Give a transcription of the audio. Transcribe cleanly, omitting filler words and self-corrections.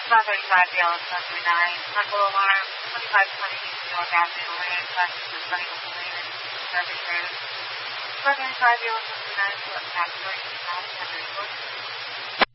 535 Dallas 139. Medical alarm 2520 North Avenue, Land, passengers running with the lane, service road. 535 Dallas 139, what password is not 7